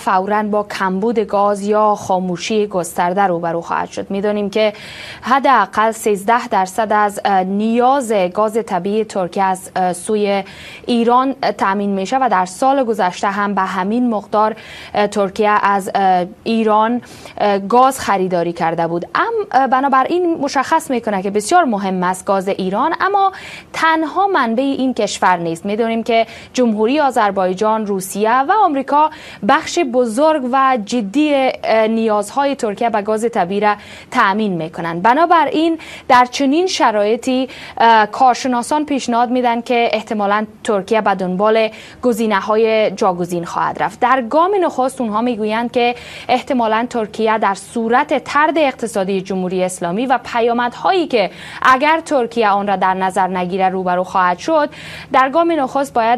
فوراً با کمبود گاز یا خاموشی گسترده روبرو خواهد شد. میدونیم که حداقل 13% از نیاز گاز طبیعی ترکیه از سوی ایران تامین میشه و در سال گذشته هم به همین مقدار ترکیه از ایران گاز خریداری کرده بود. بنابراین مشخص میکنه که بسیار مهم است گاز ایران، اما تنها منبع این کشور نیست. میدونیم که جمهوری آذربایجان، روسیه و آمریکا بخش بزرگ و جدی نیازهای ترکیه به گاز طبیعی را تأمین میکنند. بنابراین در چنین شرایطی کارشناسان پیشنهاد میدن که احتمالاً ترکیه به دنبال گزینه‌های جاگزین خواهد رفت. در گام نخست اونها میگویند که احتمالاً ترکیه در صورت طرد اقتصادی جمهوری اسلامی و پیامدهایی که اگر ترکیه آن را در نظر نگیره روبرو خواهد شد، در گام نخست باید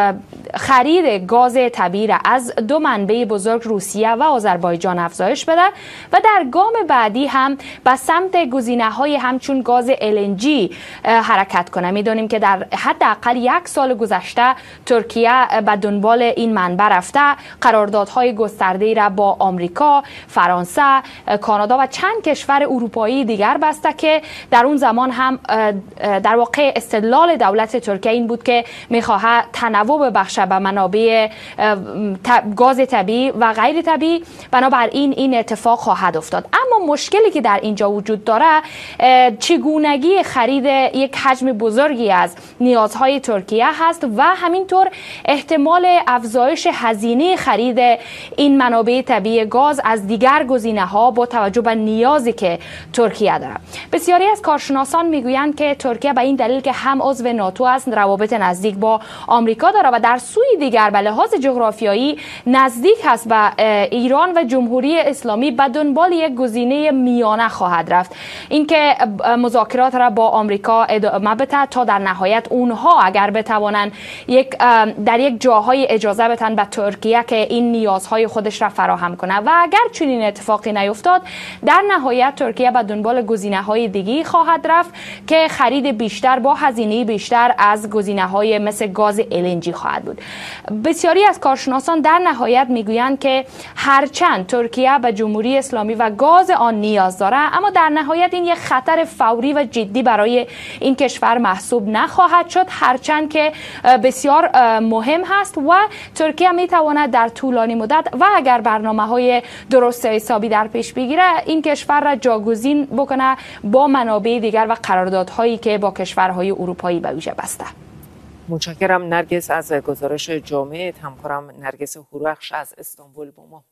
خرید گاز طبیعی را از دو منبع بزرگ روسیه و آذربایجان افزایش بده و در گام بعدی هم به سمت گزینه‌های همچون گاز LNG حرکت کنه. میدونیم که در حداقل 1 سال گذشته ترکیه به دنبال این منبع رفته، قراردادهای گسترده‌ای را با آمریکا، فرانسه، کانادا و چند کشور اروپایی دیگر بسته که در اون زمان هم در واقع استدلال دولت ترکیه این بود که می‌خواهد تنوع ببخشه به منابع گاز طبیعی و غیر طبیعی. بنابراین این اتفاق خواهد افتاد. اما مشکلی که در اینجا وجود داره چگونگی خرید یک حجم بزرگی از نیازهای ترکیه هست و همینطور احتمال افزایش هزینه خرید این منابع طبیعی گاز از دیگر گزینه‌ها با توجه به نیازی که ترکیه داره. بسیاری از کارشناسان میگویند که ترکیه به این دلیل که هم عضو ناتو است، روابط نزدیک با آمریکا داره و در سوی دیگر به لحاظ جغرافیایی نزدیک هست به ایران و جمهوری اسلامی، به دنبال یک گزینه میانه خواهد رفت. اینکه مذاکرات را با آمریکا ادامه بده تا در نهایت اونها اگر بتوانند در یک جاهای اجازه بدن به ترکیه که این نیازهای خودش را فراهم کنه و اگر چنین اتفاقی نیفتاد، در نهایت ترکیه به دنبال گزینه‌های دیگه خواهد رفت که خرید بیشتر با هزینه بیشتر از گزینه‌های مثل گاز LNG خواهد بود. بسیاری از کارشناسان در نهایت میگویند که هرچند ترکیه به جمهوری اسلامی و گاز آن نیاز داره، اما در نهایت این یک خطر فوری و جدی برای این کشور محسوب نخواهد شد، هرچند که بسیار مهم هست و ترکیه میتواند در طولانی مدت و اگر برنامه‌های درست حسابی در پیش بگیره این کشور را جاگزین بکنه با منابع دیگر و قراردادهایی که با کشورهای اروپایی به ویژه بسته. متشکرم نرگس از گزارش جامع. همکارم نرگس هورخش از استانبول با ما.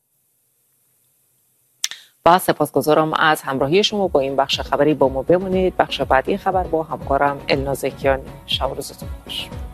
با سپاسگزارم از همراهی شما با این بخش خبری. با ما بمونید. بخش بعدی خبر با همکارم الناز کیانی. شب و روزتون خوش.